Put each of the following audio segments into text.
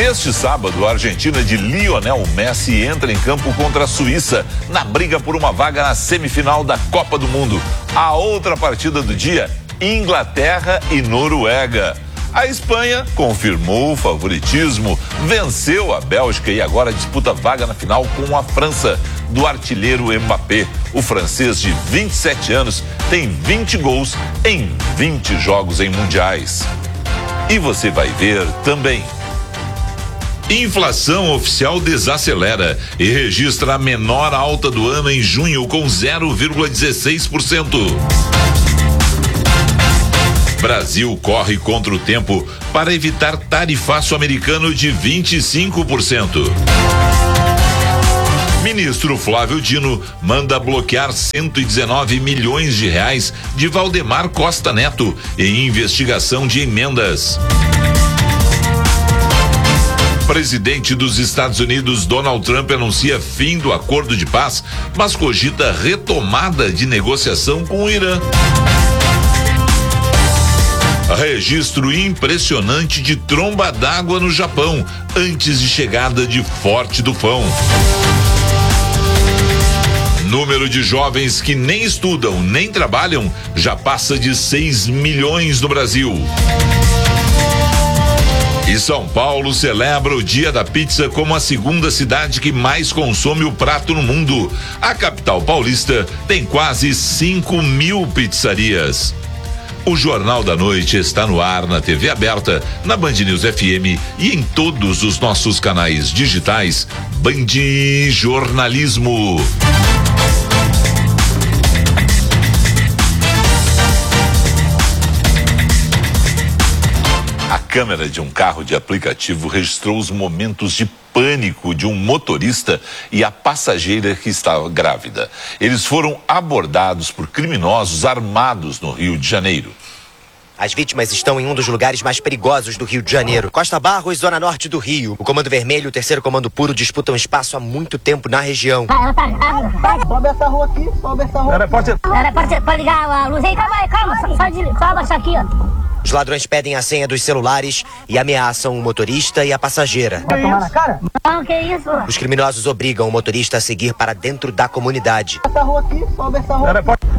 Neste sábado, a Argentina de Lionel Messi entra em campo contra a Suíça na briga por uma vaga na semifinal da Copa do Mundo. A outra partida do dia, Inglaterra e Noruega. A Espanha confirmou o favoritismo, venceu a Bélgica e agora disputa vaga na final com a França, do artilheiro Mbappé. O francês de 27 anos tem 20 gols em 20 jogos em mundiais. E você vai ver também. Inflação oficial desacelera e registra a menor alta do ano em junho com 0,16%. Brasil corre contra o tempo para evitar tarifaço americano de 25%. Ministro Flávio Dino manda bloquear 119 milhões de reais de Valdemar Costa Neto em investigação de emendas. Presidente dos Estados Unidos, Donald Trump, anuncia fim do acordo de paz, mas cogita retomada de negociação com o Irã. Registro impressionante de tromba d'água no Japão, antes de chegada de forte tufão. Número de jovens que nem estudam, nem trabalham, já passa de 6 milhões no Brasil. E São Paulo celebra o Dia da Pizza como a segunda cidade que mais consome o prato no mundo. A capital paulista tem quase 5 mil pizzarias. O Jornal da Noite está no ar na TV aberta, na Band News FM e em todos os nossos canais digitais. Band Jornalismo. A câmera de um carro de aplicativo registrou os momentos de pânico de um motorista e a passageira que estava grávida. Eles foram abordados por criminosos armados no Rio de Janeiro. As vítimas estão em um dos lugares mais perigosos do Rio de Janeiro. Costa Barros, zona norte do Rio. O Comando Vermelho e o 3º Comando Puro disputam espaço há muito tempo na região. Ela tá grávida. Sobe essa rua aqui, sobe essa rua. Pode ligar a luz aí. Calma, só abaixar aqui, ó. Os ladrões pedem a senha dos celulares e ameaçam o motorista e a passageira. Vai tomar na cara? Não, que isso? Os criminosos obrigam o motorista a seguir para dentro da comunidade. Essa rua aqui, sobe essa rua.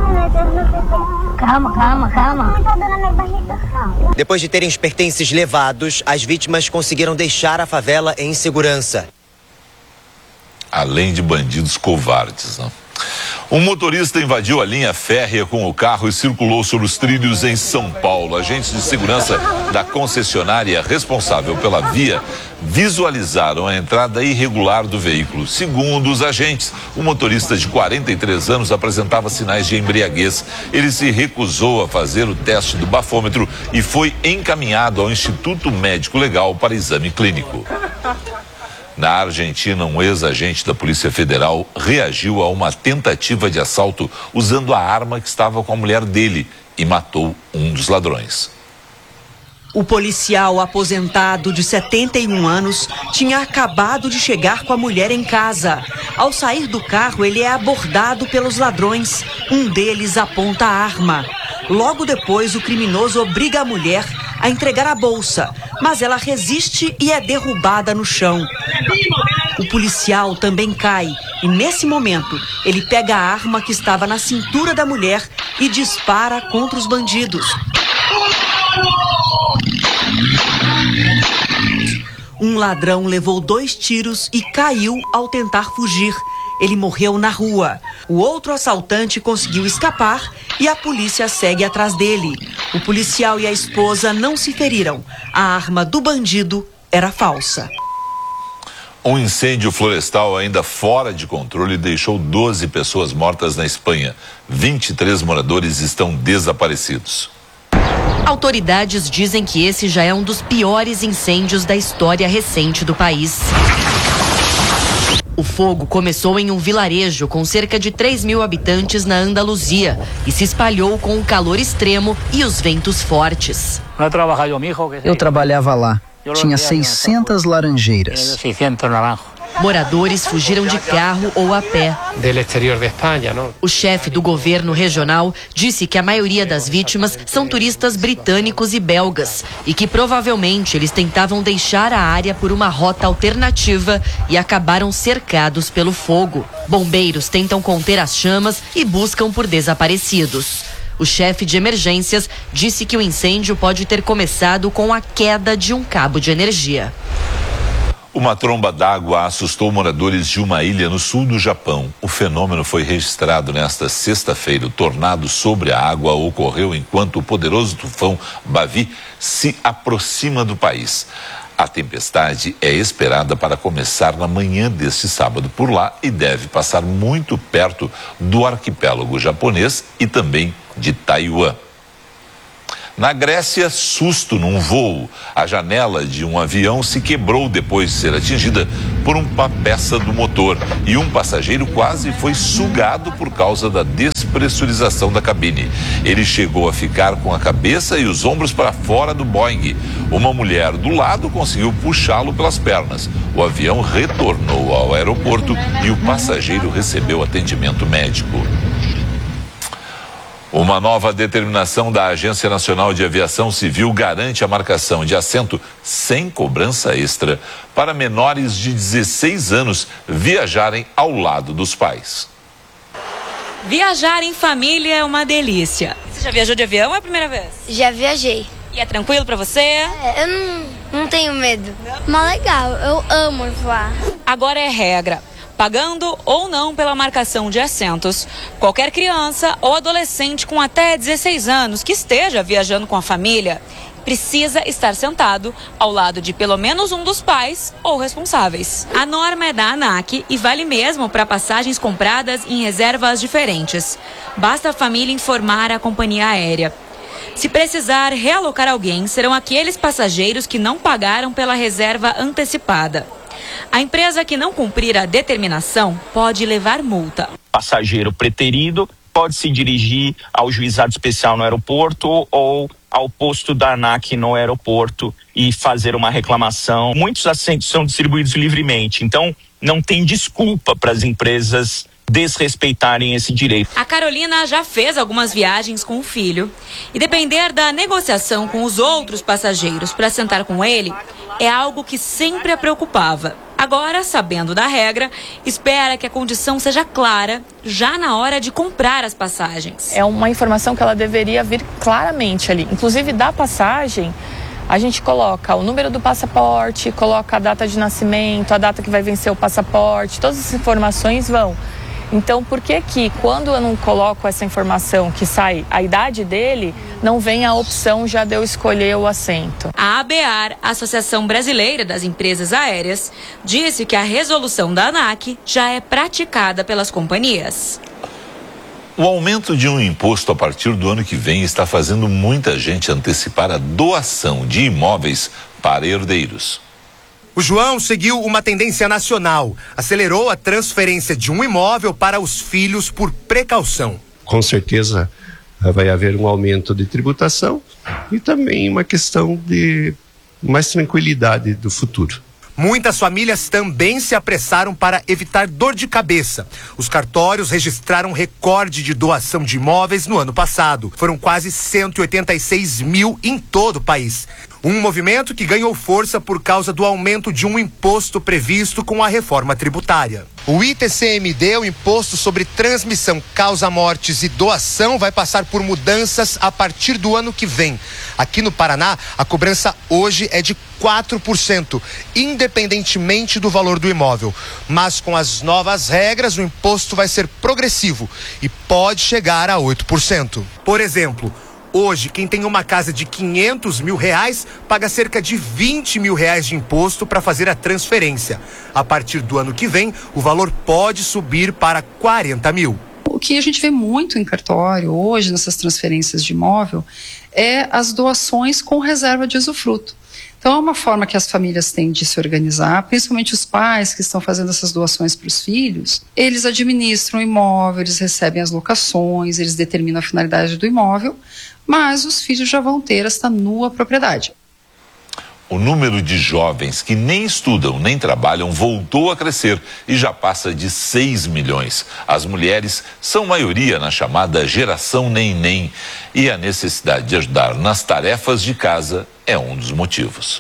Calma. Depois de terem os pertences levados, as vítimas conseguiram deixar a favela em segurança. Além de bandidos covardes, né? Um motorista invadiu a linha férrea com o carro e circulou sobre os trilhos em São Paulo. Agentes de segurança da concessionária responsável pela via visualizaram a entrada irregular do veículo. Segundo os agentes, o motorista de 43 anos apresentava sinais de embriaguez. Ele se recusou a fazer o teste do bafômetro e foi encaminhado ao Instituto Médico Legal para exame clínico. Na Argentina, um ex-agente da Polícia Federal reagiu a uma tentativa de assalto usando a arma que estava com a mulher dele e matou um dos ladrões. O policial aposentado de 71 anos tinha acabado de chegar com a mulher em casa. Ao sair do carro, ele é abordado pelos ladrões. Um deles aponta a arma. Logo depois, o criminoso obriga a mulher a entregar a bolsa, mas ela resiste e é derrubada no chão. O policial também cai e, nesse momento, ele pega a arma que estava na cintura da mulher e dispara contra os bandidos. Um ladrão levou 2 tiros e caiu ao tentar fugir. Ele morreu na rua. O outro assaltante conseguiu escapar e a polícia segue atrás dele. O policial e a esposa não se feriram. A arma do bandido era falsa. Um incêndio florestal ainda fora de controle deixou 12 pessoas mortas na Espanha. 23 moradores estão desaparecidos. Autoridades dizem que esse já é um dos piores incêndios da história recente do país. O fogo começou em um vilarejo com cerca de 3.000 habitantes na Andaluzia e se espalhou com o calor extremo e os ventos fortes. Eu trabalhava lá. Tinha 600 laranjeiras. Moradores fugiram de carro ou a pé. O chefe do governo regional disse que a maioria das vítimas são turistas britânicos e belgas e que provavelmente eles tentavam deixar a área por uma rota alternativa e acabaram cercados pelo fogo. Bombeiros tentam conter as chamas e buscam por desaparecidos. O chefe de emergências disse que o incêndio pode ter começado com a queda de um cabo de energia. Uma tromba d'água assustou moradores de uma ilha no sul do Japão. O fenômeno foi registrado nesta sexta-feira. O tornado sobre a água ocorreu enquanto o poderoso tufão Bavi se aproxima do país. A tempestade é esperada para começar na manhã deste sábado por lá e deve passar muito perto do arquipélago japonês e também de Taiwan. Na Grécia, susto num voo. A janela de um avião se quebrou depois de ser atingida por uma peça do motor e um passageiro quase foi sugado por causa da despressurização da cabine. Ele chegou a ficar com a cabeça e os ombros para fora do Boeing. Uma mulher do lado conseguiu puxá-lo pelas pernas. O avião retornou ao aeroporto e o passageiro recebeu atendimento médico. Uma nova determinação da Agência Nacional de Aviação Civil garante a marcação de assento sem cobrança extra para menores de 16 anos viajarem ao lado dos pais. Viajar em família é uma delícia. Você já viajou de avião ou é a primeira vez? Já viajei. E é tranquilo pra você? Eu não tenho medo. Mas legal, eu amo voar. Agora é regra. Pagando ou não pela marcação de assentos, qualquer criança ou adolescente com até 16 anos que esteja viajando com a família precisa estar sentado ao lado de pelo menos um dos pais ou responsáveis. A norma é da ANAC e vale mesmo para passagens compradas em reservas diferentes. Basta a família informar a companhia aérea. Se precisar realocar alguém, serão aqueles passageiros que não pagaram pela reserva antecipada. A empresa que não cumprir a determinação pode levar multa. Passageiro preterido pode se dirigir ao juizado especial no aeroporto ou ao posto da ANAC no aeroporto e fazer uma reclamação. Muitos assentos são distribuídos livremente, então não tem desculpa para as empresas desrespeitarem esse direito. A Carolina já fez algumas viagens com o filho e depender da negociação com os outros passageiros para sentar com ele é algo que sempre a preocupava. Agora, sabendo da regra, espera que a condição seja clara já na hora de comprar as passagens. É uma informação que ela deveria vir claramente ali. Inclusive, da passagem, a gente coloca o número do passaporte, coloca a data de nascimento, a data que vai vencer o passaporte, todas as informações vão. Então, por que quando eu não coloco essa informação que sai a idade dele, não vem a opção já de eu escolher o assento? A ABAR, Associação Brasileira das Empresas Aéreas, disse que a resolução da ANAC já é praticada pelas companhias. O aumento de um imposto a partir do ano que vem está fazendo muita gente antecipar a doação de imóveis para herdeiros. O João seguiu uma tendência nacional, acelerou a transferência de um imóvel para os filhos por precaução. Com certeza vai haver um aumento de tributação e também uma questão de mais tranquilidade do futuro. Muitas famílias também se apressaram para evitar dor de cabeça. Os cartórios registraram recorde de doação de imóveis no ano passado. Foram quase 186 mil em todo o país. Um movimento que ganhou força por causa do aumento de um imposto previsto com a reforma tributária. O ITCMD, o Imposto sobre Transmissão, Causa-Mortes e Doação, vai passar por mudanças a partir do ano que vem. Aqui no Paraná, a cobrança hoje é de 4%, independentemente do valor do imóvel. Mas com as novas regras, o imposto vai ser progressivo e pode chegar a 8%. Por exemplo, hoje, quem tem uma casa de R$500 mil paga cerca de R$20 mil de imposto para fazer a transferência. A partir do ano que vem, o valor pode subir para 40 mil. O que a gente vê muito em cartório hoje, nessas transferências de imóvel, é as doações com reserva de usufruto. Então, é uma forma que as famílias têm de se organizar, principalmente os pais que estão fazendo essas doações para os filhos. Eles administram o imóvel, eles recebem as locações, eles determinam a finalidade do imóvel, mas os filhos já vão ter esta nua propriedade. o número de jovens que nem estudam nem trabalham voltou a crescer e já passa de 6 milhões. As mulheres são maioria na chamada geração neném e a necessidade de ajudar nas tarefas de casa é um dos motivos.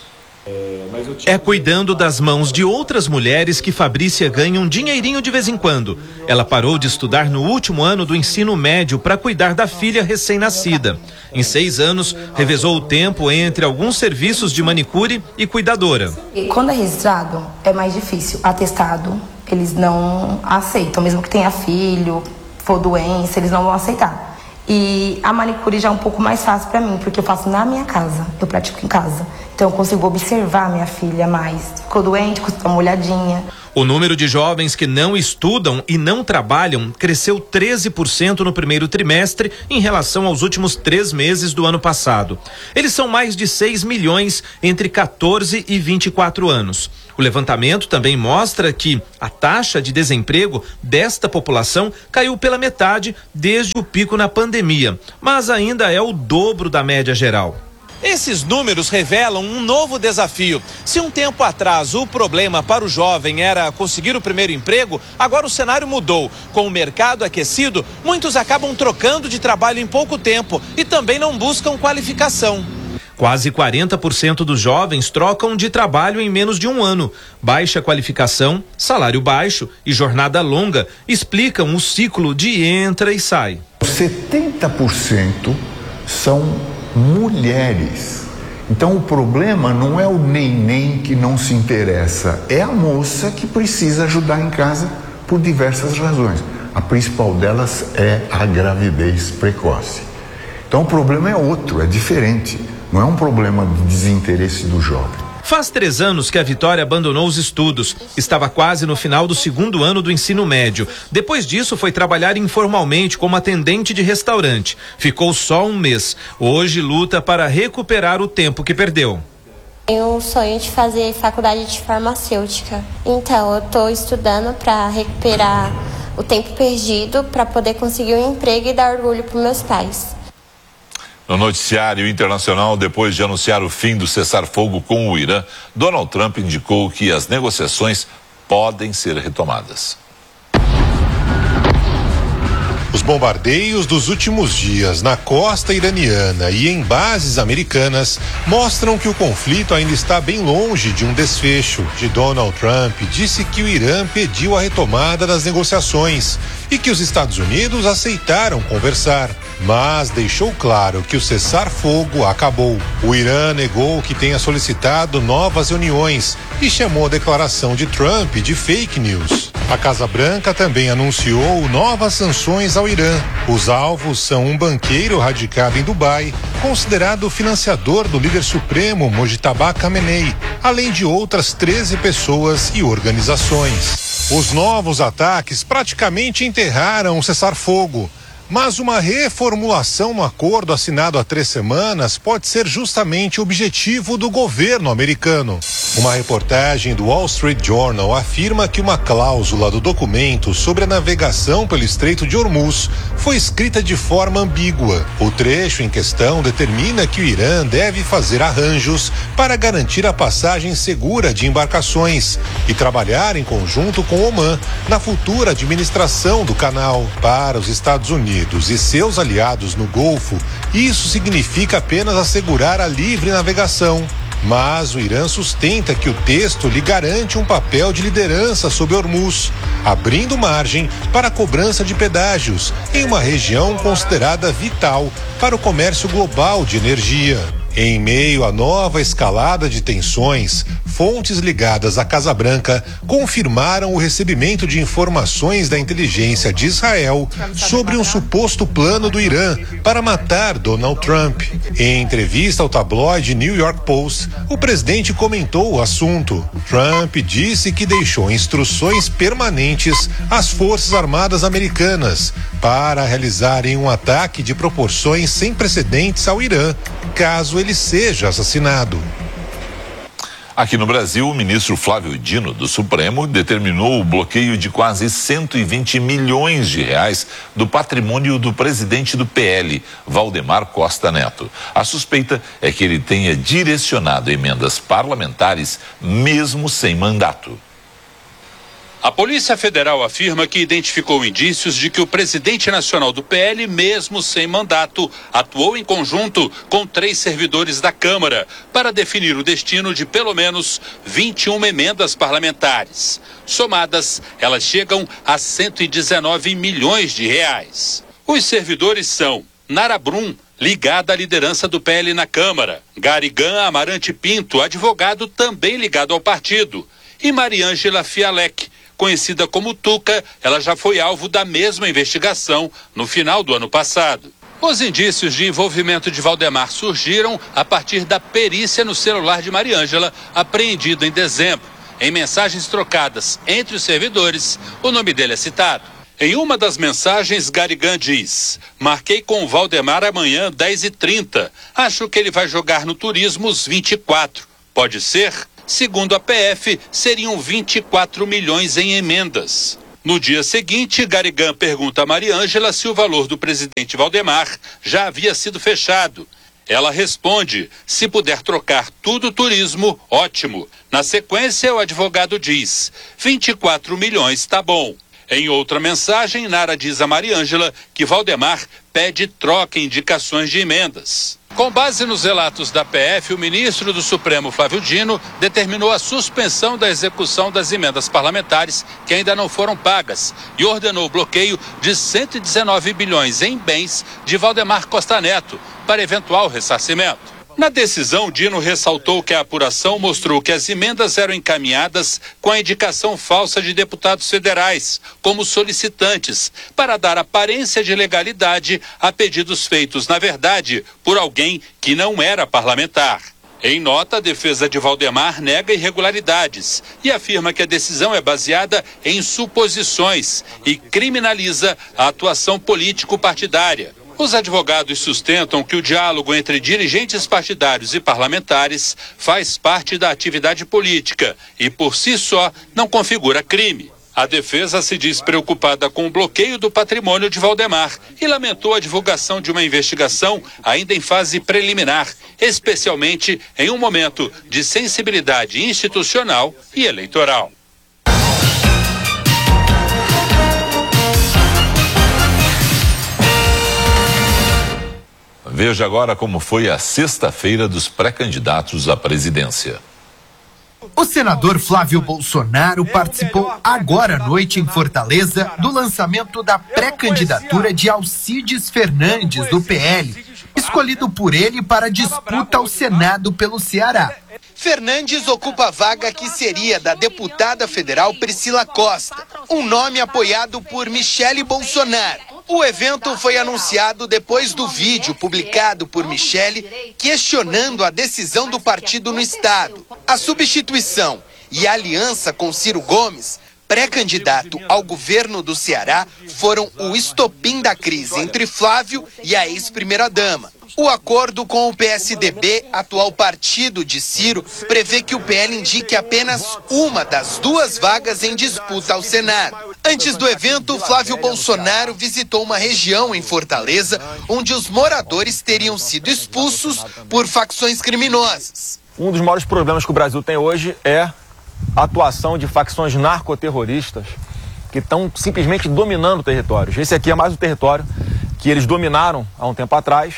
É cuidando das mãos de outras mulheres que Fabrícia ganha um dinheirinho de vez em quando. Ela parou de estudar no último ano do ensino médio para cuidar da filha recém-nascida. Em 6 anos, revezou o tempo entre alguns serviços de manicure e cuidadora. E quando é registrado, é mais difícil. Atestado, eles não aceitam. Mesmo que tenha filho, for doença, eles não vão aceitar. E a manicure já é um pouco mais fácil para mim, porque eu faço na minha casa, eu pratico em casa. Então eu consigo observar minha filha mais. Ficou doente, custa uma olhadinha. O número de jovens que não estudam e não trabalham cresceu 13% no primeiro trimestre em relação aos últimos 3 meses do ano passado. Eles são mais de 6 milhões entre 14 e 24 anos. O levantamento também mostra que a taxa de desemprego desta população caiu pela metade desde o pico na pandemia, mas ainda é o dobro da média geral. Esses números revelam um novo desafio. Se um tempo atrás o problema para o jovem era conseguir o primeiro emprego, agora o cenário mudou. Com o mercado aquecido, muitos acabam trocando de trabalho em pouco tempo e também não buscam qualificação. Quase 40% dos jovens trocam de trabalho em menos de um ano. Baixa qualificação, salário baixo e jornada longa explicam o ciclo de entra e sai. 70% são mulheres. Então o problema não é o neném que não se interessa, é a moça que precisa ajudar em casa por diversas razões. A principal delas é a gravidez precoce. Então o problema é outro, é diferente. Não é um problema de desinteresse do jovem. Faz 3 anos que a Vitória abandonou os estudos. Estava quase no final do 2º ano do ensino médio. Depois disso, foi trabalhar informalmente como atendente de restaurante. Ficou só 1 mês. Hoje luta para recuperar o tempo que perdeu. Tenho o sonho de fazer faculdade de farmacêutica. Então, eu estou estudando para recuperar o tempo perdido, para poder conseguir um emprego e dar orgulho para meus pais. No noticiário internacional, depois de anunciar o fim do cessar-fogo com o Irã, Donald Trump indicou que as negociações podem ser retomadas. Os bombardeios dos últimos dias na costa iraniana e em bases americanas mostram que o conflito ainda está bem longe de um desfecho. Donald Trump disse que o Irã pediu a retomada das negociações e que os Estados Unidos aceitaram conversar, mas deixou claro que o cessar-fogo acabou. O Irã negou que tenha solicitado novas reuniões e chamou a declaração de Trump de fake news. A Casa Branca também anunciou novas sanções ao Irã. Os alvos são um banqueiro radicado em Dubai, considerado financiador do líder supremo Mojtaba Khamenei, além de outras 13 pessoas e organizações. Os novos ataques praticamente enterraram o cessar-fogo. Mas uma reformulação no acordo assinado há 3 semanas pode ser justamente o objetivo do governo americano. Uma reportagem do Wall Street Journal afirma que uma cláusula do documento sobre a navegação pelo Estreito de Hormuz foi escrita de forma ambígua. O trecho em questão determina que o Irã deve fazer arranjos para garantir a passagem segura de embarcações e trabalhar em conjunto com Omã na futura administração do canal. Para os Estados Unidos e seus aliados no Golfo, isso significa apenas assegurar a livre navegação. Mas o Irã sustenta que o texto lhe garante um papel de liderança sobre Hormuz, abrindo margem para a cobrança de pedágios em uma região considerada vital para o comércio global de energia. Em meio à nova escalada de tensões, fontes ligadas à Casa Branca confirmaram o recebimento de informações da inteligência de Israel sobre um suposto plano do Irã para matar Donald Trump. Em entrevista ao tabloide New York Post, o presidente comentou o assunto. Trump disse que deixou instruções permanentes às Forças Armadas americanas para realizarem um ataque de proporções sem precedentes ao Irã, caso ele seja assassinado. Aqui no Brasil, o ministro Flávio Dino, do Supremo, determinou o bloqueio de quase 120 milhões de reais do patrimônio do presidente do PL, Valdemar Costa Neto. A suspeita é que ele tenha direcionado emendas parlamentares mesmo sem mandato. A Polícia Federal afirma que identificou indícios de que o presidente nacional do PL, mesmo sem mandato, atuou em conjunto com 3 servidores da Câmara para definir o destino de pelo menos 21 emendas parlamentares. Somadas, elas chegam a 119 milhões de reais. Os servidores são Nara Brum, ligada à liderança do PL na Câmara, Garigan Amarante Pinto, advogado também ligado ao partido, e Mariângela Fialec, conhecida como Tuca, ela já foi alvo da mesma investigação no final do ano passado. Os indícios de envolvimento de Valdemar surgiram a partir da perícia no celular de Mariângela, apreendida em dezembro. Em mensagens trocadas entre os servidores, o nome dele é citado. Em uma das mensagens, Garigan diz: marquei com o Valdemar amanhã, 10h30. Acho que ele vai jogar no Turismo os 24. Pode ser? Segundo a PF, seriam 24 milhões em emendas. No dia seguinte, Garigan pergunta a Mariângela se o valor do presidente Valdemar já havia sido fechado. Ela responde: se puder trocar tudo turismo, ótimo. Na sequência, o advogado diz: 24 milhões, tá bom. Em outra mensagem, Nara diz a Mariângela que Valdemar pede troca em indicações de emendas. Com base nos relatos da PF, o ministro do Supremo, Flávio Dino, determinou a suspensão da execução das emendas parlamentares que ainda não foram pagas e ordenou o bloqueio de 119 bilhões em bens de Valdemar Costa Neto para eventual ressarcimento. Na decisão, Dino ressaltou que a apuração mostrou que as emendas eram encaminhadas com a indicação falsa de deputados federais, como solicitantes, para dar aparência de legalidade a pedidos feitos, na verdade, por alguém que não era parlamentar. Em nota, a defesa de Valdemar nega irregularidades e afirma que a decisão é baseada em suposições e criminaliza a atuação político-partidária. Os advogados sustentam que o diálogo entre dirigentes partidários e parlamentares faz parte da atividade política e, por si só, não configura crime. A defesa se diz preocupada com o bloqueio do patrimônio de Valdemar e lamentou a divulgação de uma investigação ainda em fase preliminar, especialmente em um momento de sensibilidade institucional e eleitoral. Veja agora como foi a sexta-feira dos pré-candidatos à presidência. O senador Flávio Bolsonaro participou agora à noite em Fortaleza do lançamento da pré-candidatura de Alcides Fernandes, do PL, escolhido por ele para disputa ao Senado pelo Ceará. Fernandes ocupa a vaga que seria da deputada federal Priscila Costa, um nome apoiado por Michele Bolsonaro. O evento foi anunciado depois do vídeo publicado por Michele questionando a decisão do partido no estado. A substituição e a aliança com Ciro Gomes, pré-candidato ao governo do Ceará, foram o estopim da crise entre Flávio e a ex-primeira-dama. O acordo com o PSDB, atual partido de Ciro, prevê que o PL indique apenas uma das 2 vagas em disputa ao Senado. Antes do evento, Flávio Bolsonaro visitou uma região em Fortaleza, onde os moradores teriam sido expulsos por facções criminosas. Um dos maiores problemas que o Brasil tem hoje é a atuação de facções narcoterroristas que estão simplesmente dominando territórios. Esse aqui é mais um território que eles dominaram há um tempo atrás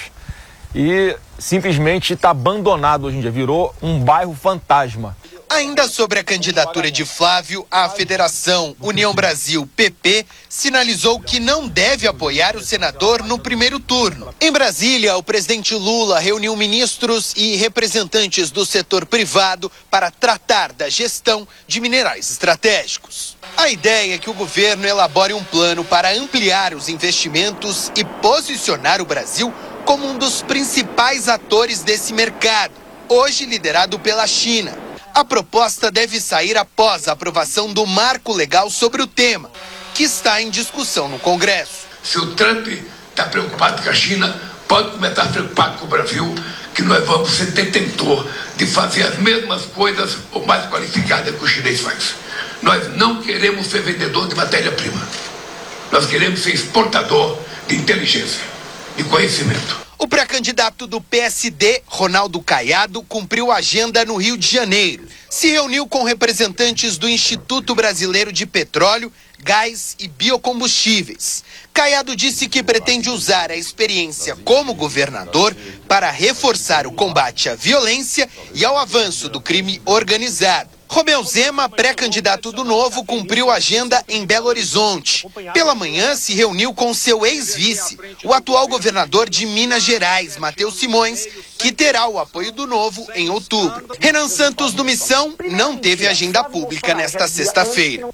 e simplesmente está abandonado hoje em dia, virou um bairro fantasma. Ainda sobre a candidatura de Flávio, a Federação União Brasil PP sinalizou que não deve apoiar o senador no primeiro turno. Em Brasília, o presidente Lula reuniu ministros e representantes do setor privado para tratar da gestão de minerais estratégicos. A ideia é que o governo elabore um plano para ampliar os investimentos e posicionar o Brasil como um dos principais atores desse mercado, hoje liderado pela China. A proposta deve sair após a aprovação do marco legal sobre o tema, que está em discussão no Congresso. Se o Trump está preocupado com a China, pode começar preocupado com o Brasil, que nós vamos ser detentor de fazer as mesmas coisas ou mais qualificadas que o chinês faz. Nós não queremos ser vendedor de matéria-prima. Nós queremos ser exportador de inteligência, de conhecimento. O pré-candidato do PSD, Ronaldo Caiado, cumpriu a agenda no Rio de Janeiro. Se reuniu com representantes do Instituto Brasileiro de Petróleo, Gás e Biocombustíveis. Caiado disse que pretende usar a experiência como governador para reforçar o combate à violência e ao avanço do crime organizado. Romeu Zema, pré-candidato do Novo, cumpriu a agenda em Belo Horizonte. Pela manhã, se reuniu com seu ex-vice, o atual governador de Minas Gerais, Matheus Simões, que terá o apoio do Novo em outubro. Renan Santos, do Missão, não teve agenda pública nesta sexta-feira.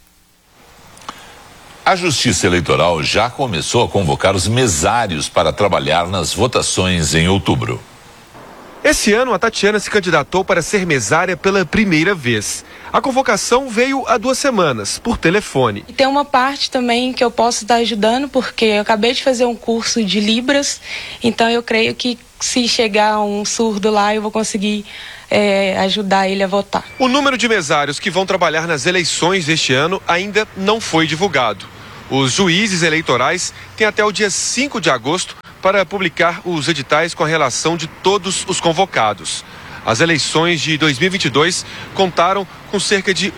A Justiça Eleitoral já começou a convocar os mesários para trabalhar nas votações em outubro. Esse ano, a Tatiana se candidatou para ser mesária pela primeira vez. A convocação veio há 2 semanas, por telefone. E tem uma parte também que eu posso estar ajudando, porque eu acabei de fazer um curso de Libras, então eu creio que se chegar um surdo lá, eu vou conseguir ajudar ele a votar. O número de mesários que vão trabalhar nas eleições deste ano ainda não foi divulgado. Os juízes eleitorais têm até o dia 5 de agosto para publicar os editais com a relação de todos os convocados. As eleições de 2022 contaram com cerca de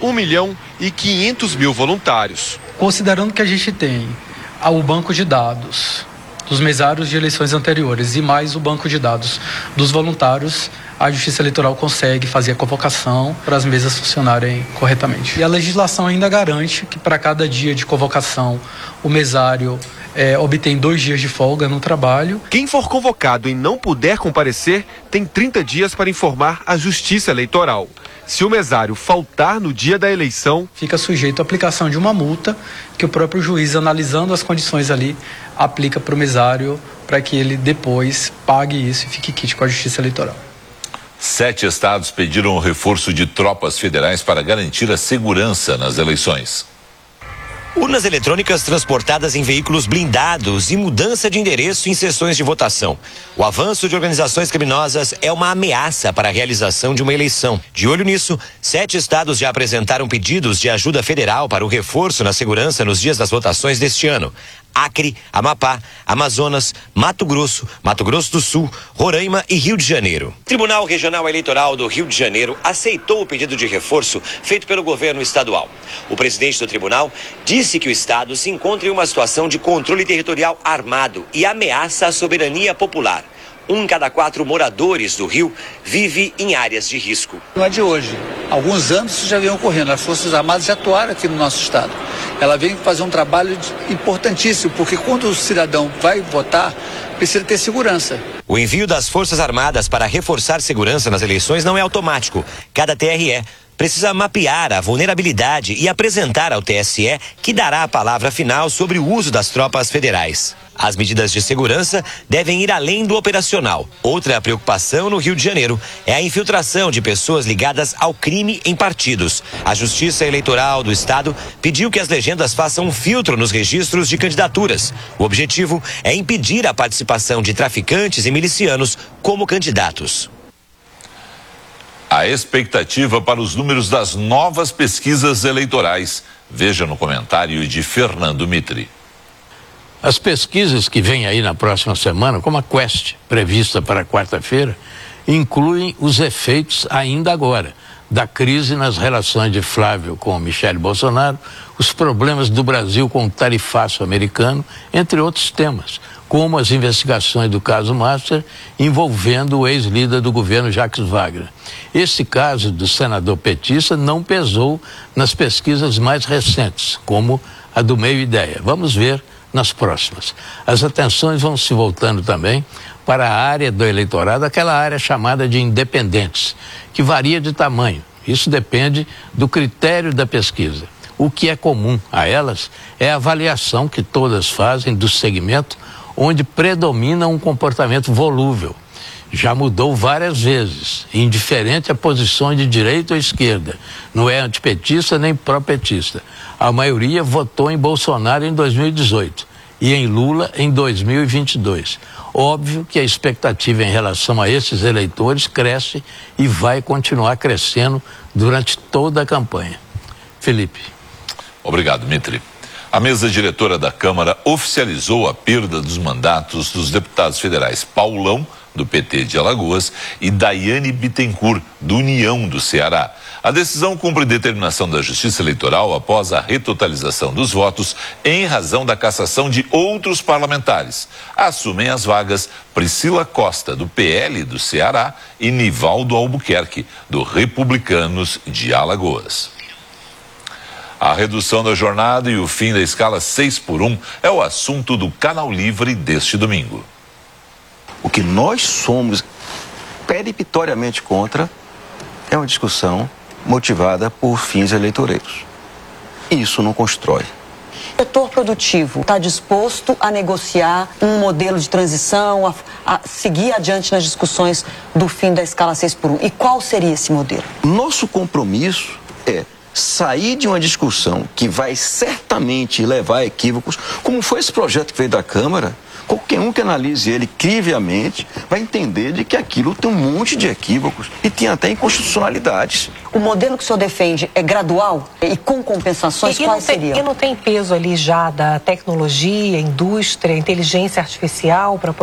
1.500.000 voluntários. Considerando que a gente tem o banco de dados dos mesários de eleições anteriores e mais o banco de dados dos voluntários, a Justiça Eleitoral consegue fazer a convocação para as mesas funcionarem corretamente. E a legislação ainda garante que para cada dia de convocação o mesário obtém 2 dias de folga no trabalho. Quem for convocado e não puder comparecer, tem 30 dias para informar a Justiça Eleitoral. Se o mesário faltar no dia da eleição, fica sujeito à aplicação de uma multa que o próprio juiz, analisando as condições ali, aplica para o mesário para que ele depois pague isso e fique quite com a Justiça Eleitoral. 7 estados pediram o reforço de tropas federais para garantir a segurança nas eleições. Urnas eletrônicas transportadas em veículos blindados e mudança de endereço em sessões de votação. O avanço de organizações criminosas é uma ameaça para a realização de uma eleição. De olho nisso, 7 estados já apresentaram pedidos de ajuda federal para o reforço na segurança nos dias das votações deste ano. Acre, Amapá, Amazonas, Mato Grosso do Sul, Roraima e Rio de Janeiro. O Tribunal Regional Eleitoral do Rio de Janeiro aceitou o pedido de reforço feito pelo governo estadual. O presidente do tribunal disse que o estado se encontra em uma situação de controle territorial armado e ameaça a soberania popular. 1 em cada 4 moradores do Rio vive em áreas de risco. Não é de hoje. Há alguns anos isso já vem ocorrendo. As Forças Armadas já atuaram aqui no nosso estado. Ela vem fazer um trabalho importantíssimo, porque quando o cidadão vai votar, precisa ter segurança. O envio das Forças Armadas para reforçar segurança nas eleições não é automático. Cada TRE precisa mapear a vulnerabilidade e apresentar ao TSE, que dará a palavra final sobre o uso das tropas federais. As medidas de segurança devem ir além do operacional. Outra preocupação no Rio de Janeiro é a infiltração de pessoas ligadas ao crime em partidos. A Justiça Eleitoral do estado pediu que as legendas façam um filtro nos registros de candidaturas. O objetivo é impedir a participação de traficantes e milicianos como candidatos. A expectativa para os números das novas pesquisas eleitorais. Veja no comentário de Fernando Mitri. As pesquisas que vêm aí na próxima semana, como a Quest, prevista para quarta-feira, incluem os efeitos ainda agora da crise nas relações de Flávio com Michele Bolsonaro, os problemas do Brasil com o tarifaço americano, entre outros temas, como as investigações do caso Master envolvendo o ex-líder do governo Jacques Wagner. Esse caso do senador petista não pesou nas pesquisas mais recentes, como a do Meio Ideia. Vamos ver nas próximas. As atenções vão se voltando também para a área do eleitorado, aquela área chamada de independentes, que varia de tamanho. Isso depende do critério da pesquisa. O que é comum a elas é a avaliação que todas fazem do segmento onde predomina um comportamento volúvel. Já mudou várias vezes, indiferente a posições de direita ou esquerda. Não é antipetista nem pró-petista. A maioria votou em Bolsonaro em 2018 e em Lula em 2022. Óbvio que a expectativa em relação a esses eleitores cresce e vai continuar crescendo durante toda a campanha. Felipe. Obrigado, Mitri. A mesa diretora da Câmara oficializou a perda dos mandatos dos deputados federais Paulão, do PT de Alagoas, e Daiane Bittencourt, do União do Ceará. A decisão cumpre determinação da Justiça Eleitoral após a retotalização dos votos em razão da cassação de outros parlamentares. Assumem as vagas Priscila Costa, do PL do Ceará, e Nivaldo Albuquerque, do Republicanos de Alagoas. A redução da jornada e o fim da escala 6x1 é o assunto do Canal Livre deste domingo. O que nós somos peremptoriamente contra é uma discussão motivada por fins eleitoreiros. Isso não constrói. O setor produtivo está disposto a negociar um modelo de transição, a seguir adiante nas discussões do fim da escala 6x1. E qual seria esse modelo? Nosso compromisso é sair de uma discussão que vai certamente levar a equívocos, como foi esse projeto que veio da Câmara. Qualquer um que analise ele crivelmente vai entender de que aquilo tem um monte de equívocos e tem até inconstitucionalidades. O modelo que o senhor defende é gradual e com compensações? Quais seriam? E não tem peso ali já da tecnologia, indústria, inteligência artificial para